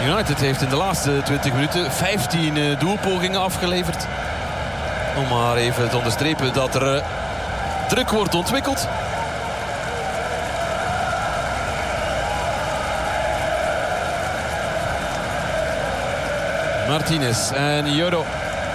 United heeft in de laatste 20 minuten 15 doelpogingen afgeleverd. Om maar even te onderstrepen dat er druk wordt ontwikkeld. Martinez en Joro.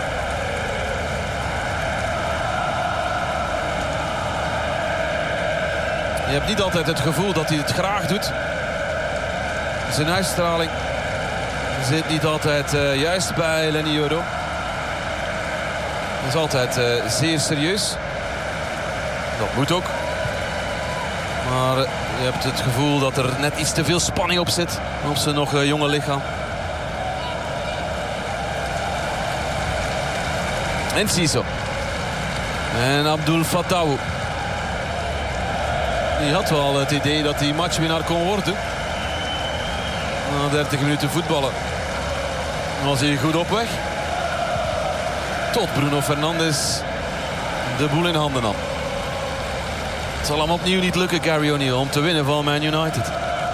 Je hebt niet altijd het gevoel dat hij het graag doet. Zijn uitstraling zit niet altijd juist bij Leny Yoro. Hij is altijd zeer serieus. Dat moet ook. Maar je hebt het gevoel dat er net iets te veel spanning op zit. Op zijn nog jonge lichaam. En Siso. En Abdul Fattah. Die had wel het idee dat hij matchwinnaar kon worden. Na 30 minuten voetballen was hij goed op weg. Tot Bruno Fernandes de boel in handen nam. Het zal hem opnieuw niet lukken, Gary O'Neill, om te winnen van Man United.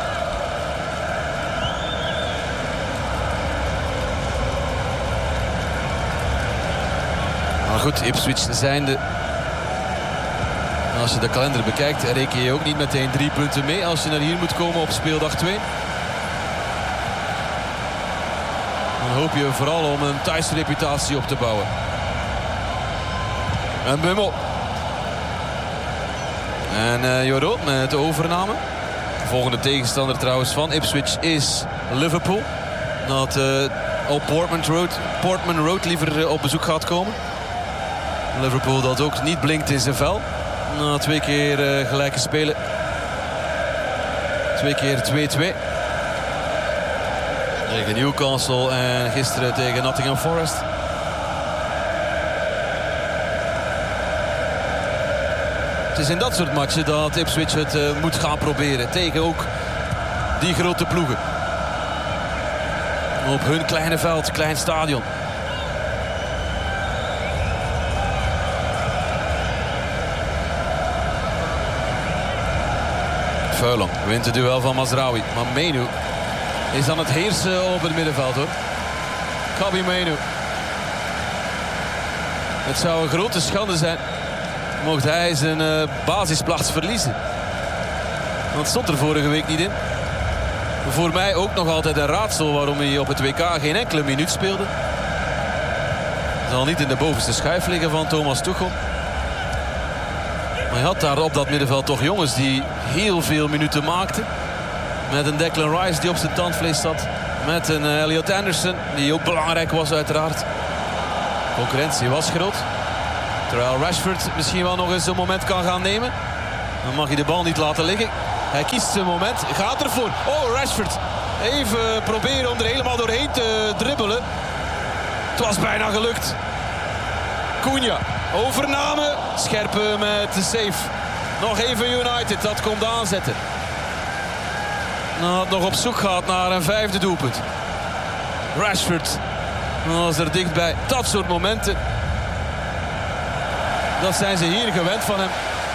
Maar goed, Ipswich zijnde. Als je de kalender bekijkt, reken je ook niet meteen 3 punten mee als je naar hier moet komen op speeldag 2. Dan hoop je vooral om een thuisreputatie op te bouwen. En Bummel. En Joro met de overname. De volgende tegenstander trouwens van Ipswich is Liverpool. Dat op Portman Road liever op bezoek gaat komen. Liverpool dat ook niet blinkt in zijn vel. Na 2 keer gelijke spelen. 2 keer 2-2. Tegen Newcastle en gisteren tegen Nottingham Forest. Het is in dat soort matchen dat Ipswich het moet gaan proberen. Tegen ook die grote ploegen. Op hun kleine veld, klein stadion. Furlong wint het duel van Mazraoui. Maar Mainoo is aan het heersen op het middenveld, hoor. Kobbie Mainoo. Het zou een grote schande zijn mocht hij zijn basisplaats verliezen. Want het stond er vorige week niet in. Voor mij ook nog altijd een raadsel waarom hij op het WK geen enkele minuut speelde. Zal niet in de bovenste schijf liggen van Thomas Tuchel. Maar hij had daar op dat middenveld toch jongens die heel veel minuten maakten. Met een Declan Rice die op zijn tandvlees zat. Met een Elliot Anderson die ook belangrijk was uiteraard. Concurrentie was groot. Terwijl Rashford misschien wel nog eens een moment kan gaan nemen. Dan mag hij de bal niet laten liggen. Hij kiest zijn moment, gaat ervoor. Oh, Rashford. Even proberen om er helemaal doorheen te dribbelen. Het was bijna gelukt. Cunha, overname. Scherpe met de save. Nog even United, dat komt aanzetten. Had nog op zoek gehad naar een 5e doelpunt. Rashford was er dichtbij. Dat soort momenten. Dat zijn ze hier gewend van hem.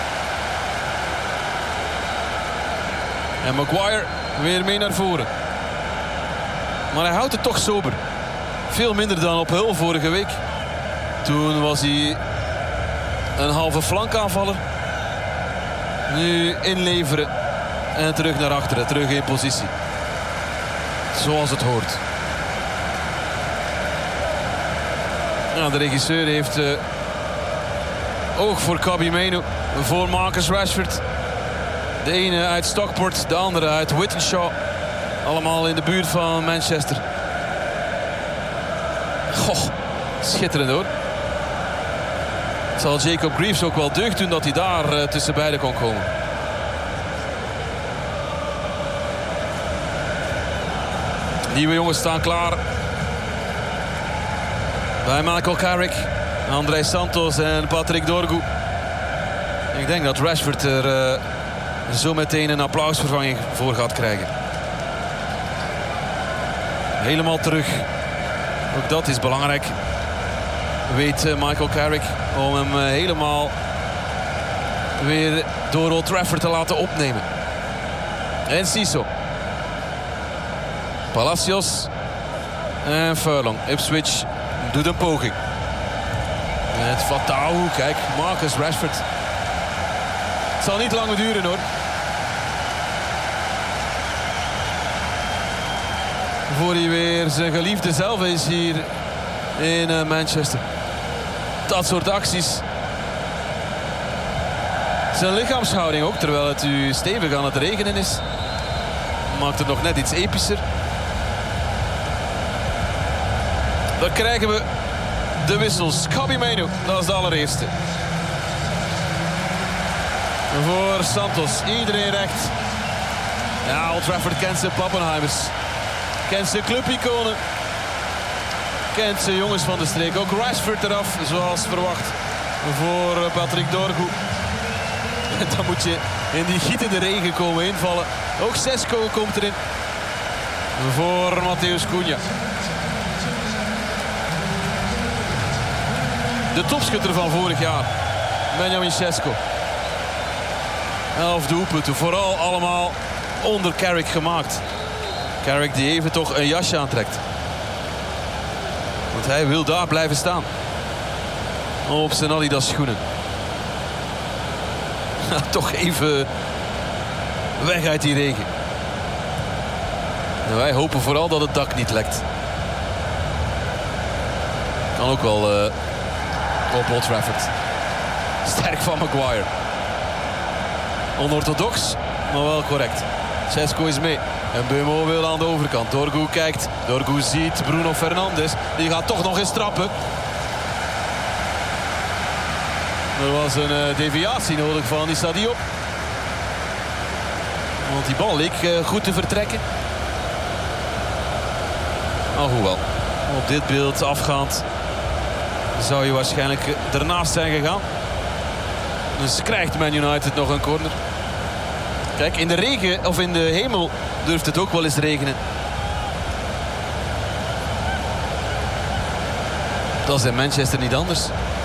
En Maguire weer mee naar voren. Maar hij houdt het toch sober. Veel minder dan op Hull vorige week. Toen was hij een halve flankaanvaller. Nu inleveren. En terug naar achteren. Terug in positie. Zoals het hoort. Ja, de regisseur heeft oog voor Kobbie Mainoo. Voor Marcus Rashford. De ene uit Stockport, de andere uit Wythenshawe. Allemaal in de buurt van Manchester. Goh, schitterend hoor. Het zal Jacob Greaves ook wel deugd doen dat hij daar tussen beiden kon komen. Nieuwe jongens staan klaar. Bij Michael Carrick, André Santos en Patrick Dorgu. Ik denk dat Rashford er zo meteen een applausvervanging voor gaat krijgen. Helemaal terug. Ook dat is belangrijk. Weet Michael Carrick om hem helemaal weer door Old Trafford te laten opnemen. En Siso. Palacios en Furlong. Ipswich doet een poging. Met Fatau, kijk, Marcus Rashford. Het zal niet lang duren hoor. Voor hij weer zijn geliefde zelf is hier in Manchester. Dat soort acties. Zijn lichaamshouding ook, terwijl het u stevig aan het regenen is. Maakt het nog net iets epischer. Dan krijgen we de wissels. Kobbie Mainoo, dat is de allereerste. Voor Santos, iedereen recht. Ja, Old Trafford kent zijn Pappenheimers. Kent zijn clubiconen. Kent zijn jongens van de streek. Ook Rashford eraf, zoals verwacht. Voor Patrick Dorgu. Dan moet je in die gietende regen komen invallen. Ook Sesko komt erin. Voor Matheus Cunha. De topschutter van vorig jaar. Benjamin Sesko. 11 doelpunten. Vooral allemaal onder Carrick gemaakt. Carrick die even toch een jasje aantrekt. Want hij wil daar blijven staan. Op zijn Adidas schoenen. Toch even weg uit die regen. En wij hopen vooral dat het dak niet lekt. Kan ook wel op Old Trafford. Sterk van Maguire. Onorthodox, maar wel correct. Sesko is mee. En Mbeumo wil aan de overkant. Dorgu kijkt. Dorgu ziet Bruno Fernandes. Die gaat toch nog eens trappen. Er was een deviatie nodig van Issa Diop. Want die bal leek goed te vertrekken. Alhoewel, op dit beeld afgaand zou je waarschijnlijk ernaast zijn gegaan. Dus krijgt Man United nog een corner. Kijk, in de regen of in de hemel durft het ook wel eens regenen. Dat is in Manchester niet anders.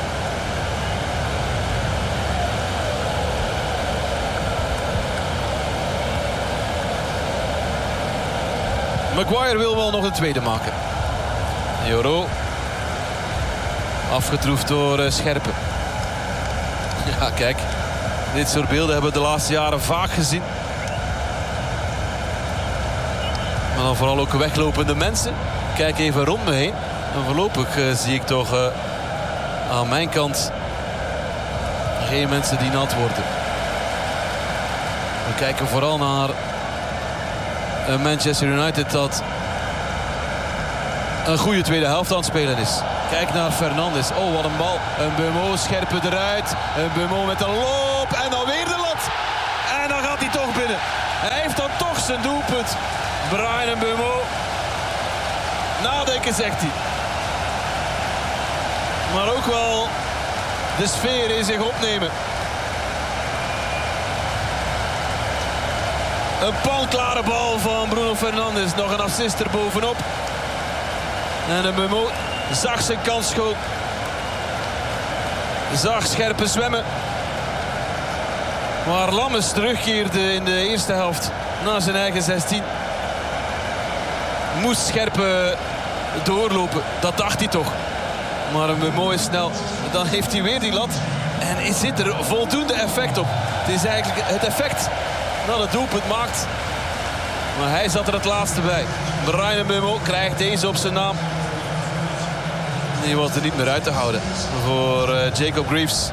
Maguire wil wel nog een tweede maken. Joro. Afgetroefd door Scherpen. Ja, kijk. Dit soort beelden hebben we de laatste jaren vaak gezien. Maar dan vooral ook weglopende mensen. Kijk even rond me heen. En voorlopig zie ik toch aan mijn kant geen mensen die nat worden. We kijken vooral naar Manchester United dat een goede tweede helft aan het spelen is. Kijk naar Fernandes. Oh, wat een bal. Een Mbeumo, Scherpen eruit. Een Mbeumo met een loop. En dan weer de lat. En dan gaat hij toch binnen. Hij heeft dan toch zijn doelpunt. Bryan Mbeumo. Nadenken, zegt hij. Maar ook wel de sfeer in zich opnemen. Een palklare bal van Bruno Fernandes. Nog een assist er bovenop. En een Mbeumo zag zijn kans schoon. Zag Scherpen zwemmen. Maar Lammes terugkeerde in de eerste helft naar zijn eigen 16. Moest Scherpen doorlopen. Dat dacht hij toch. Maar een Mbeumo is snel. Dan heeft hij weer die lat. En zit er voldoende effect op. Het is eigenlijk het effect dat het doelpunt maakt. Maar hij zat er het laatste bij. Bryan Mbeumo krijgt deze op zijn naam. Die was er niet meer uit te houden voor Jacob Greaves.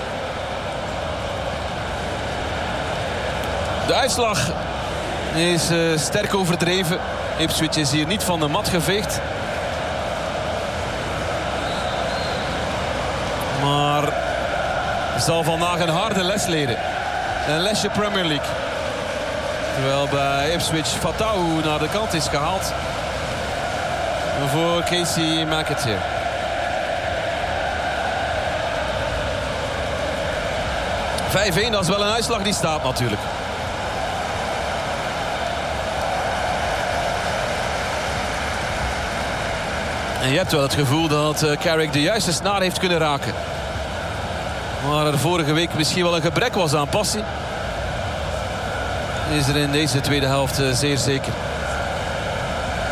De uitslag is sterk overdreven. Ipswich is hier niet van de mat geveegd. Maar zal vandaag een harde les leren. Een lesje Premier League. Terwijl bij Ipswich Fatau naar de kant is gehaald. Voor Casey McAteer. (5-1), dat is wel een uitslag die staat natuurlijk. En je hebt wel het gevoel dat Carrick de juiste snaar heeft kunnen raken. Maar er vorige week misschien wel een gebrek was aan passie. Is er in deze tweede helft zeer zeker.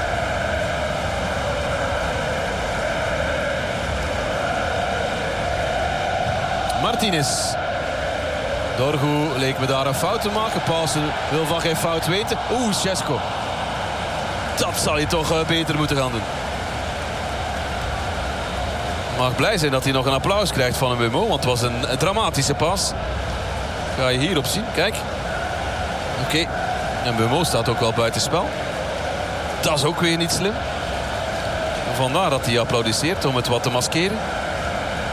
Martinez. Dorgu leek me daar een fout te maken. Paulsen wil van geen fout weten. Oeh, Šeško. Dat zal je toch beter moeten gaan doen. Mag blij zijn dat hij nog een applaus krijgt van een Mbeumo. Want het was een dramatische pas. Ga je hierop zien. Kijk. Oké. En Mbeumo staat ook wel buitenspel. Dat is ook weer niet slim. Vandaar dat hij applaudisseert om het wat te maskeren.